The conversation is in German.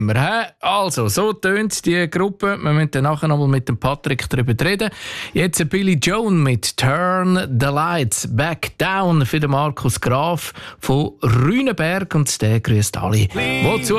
Also, so tönt die Gruppe. Wir müssen dann nachher noch mal mit dem Patrick darüber reden. Jetzt Billy Joan mit «Turn the Lights Back Down» für den Markus Graf von Rüneberg. Und der grüßt alle, die